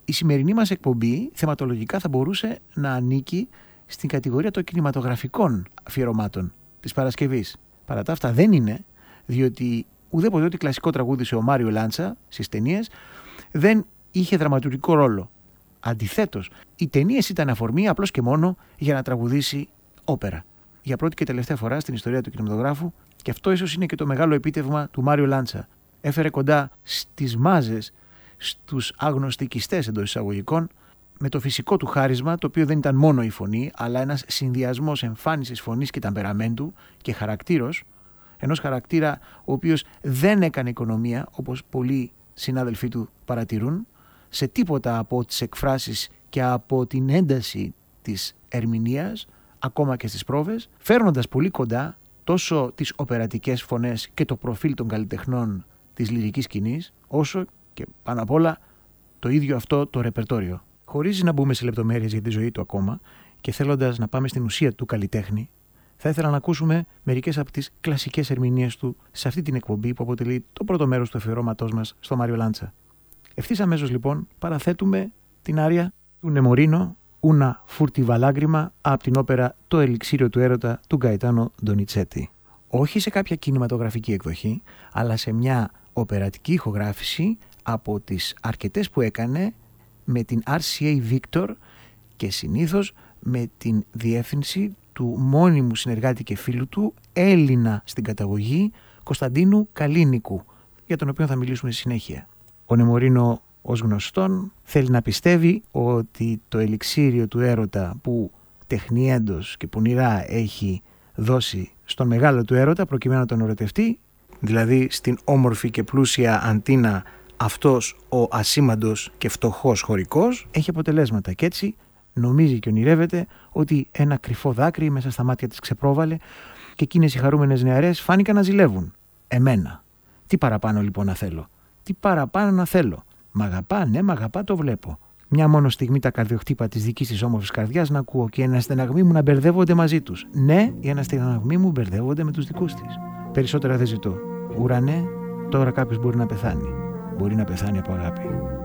Η σημερινή μας εκπομπή θεματολογικά θα μπορούσε να ανήκει στην κατηγορία των κινηματογραφικών αφιερωμάτων της Παρασκευής. Παρά τα αυτά δεν είναι, διότι ουδέποτε ό,τι κλασικό τραγούδισε ο Μάριο Λάντσα στις ταινίες δεν είχε δραματουργικό ρόλο. Αντιθέτως, οι ταινίες ήταν αφορμή απλώς και μόνο για να τραγουδήσει όπερα. Για πρώτη και τελευταία φορά στην ιστορία του κινηματογράφου, και αυτό ίσως είναι και το μεγάλο επίτευγμα του Μάριο Λάντσα. Έφερε κοντά στις μάζες, στους αγνωστικιστές εντός εισαγωγικών, με το φυσικό του χάρισμα, το οποίο δεν ήταν μόνο η φωνή, αλλά ένας συνδυασμός εμφάνισης φωνής και ταμπεραμέντου και χαρακτήρος, ενός χαρακτήρα ο οποίος δεν έκανε οικονομία, όπως πολλοί συνάδελφοί του παρατηρούν, σε τίποτα από τις εκφράσεις και από την ένταση της ερμηνείας, ακόμα και στις πρόβες, φέρνοντας πολύ κοντά τόσο τις οπερατικές φωνές και το προφίλ των καλλιτεχνών της λυρικής σκηνής, όσο και πάνω απ' όλα το ίδιο αυτό το ρεπερτόριο. Χωρίς να μπούμε σε λεπτομέρειες για τη ζωή του ακόμα και θέλοντας να πάμε στην ουσία του καλλιτέχνη, θα ήθελα να ακούσουμε μερικές από τις κλασικές ερμηνείες του σε αυτή την εκπομπή που αποτελεί το πρώτο μέρος του αφιερώματός μας στο Μάριο Λάντσα. Ευθύς αμέσως λοιπόν παραθέτουμε την άρια του Νεμορίνο «Ούνα φούρτιβα λάγκριμα» από την όπερα «Το ελιξίριο του έρωτα» του Γκαϊτάνο Ντονιτσέτη. Όχι σε κάποια κινηματογραφική εκδοχή, αλλά σε μια οπερατική ηχογράφηση από τις αρκετές που έκανε με την RCA Victor και συνήθως με την διεύθυνση του μόνιμου συνεργάτη και φίλου του, Έλληνα στην καταγωγή, Κωνσταντίνου Καλίνικου, για τον οποίο θα μιλήσουμε στη συνέχεια. Ο Νεμορίνο, ως γνωστόν, θέλει να πιστεύει ότι το ελιξίριο του έρωτα που τεχνιέντος και πονηρά έχει δώσει στον μεγάλο του έρωτα προκειμένου να τον ερωτευτεί, δηλαδή στην όμορφη και πλούσια Αντίνα, αυτός ο ασήμαντος και φτωχός χωρικός, έχει αποτελέσματα και έτσι νομίζει και ονειρεύεται ότι ένα κρυφό δάκρυ μέσα στα μάτια της ξεπρόβαλε και εκείνες οι χαρούμενες νεαρές φάνηκαν να ζηλεύουν. Εμένα. Τι παραπάνω λοιπόν να θέλω? Τι παραπάνω να θέλω? Μ' αγαπά, ναι, μ' αγαπά, το βλέπω. Μια μόνο στιγμή τα καρδιοχτύπα της δικής της όμορφης καρδιάς να ακούω και οι αναστεναγμοί μου να μπερδεύονται μαζί τους. Ναι, οι αναστεναγμοί μου μπερδεύονται με τους δικούς της. Περισσότερα δεν ζητώ. Ουρανέ, τώρα κάποιος μπορεί να πεθάνει. Μπορεί να πεθάνει από αγάπη.